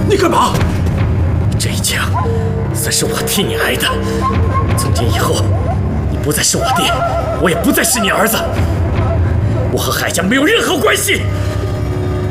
你干嘛？ 这一枪算是我替你挨的。从今以后，你不再是我爹，我也不再是你儿子。我和海家没有任何关系。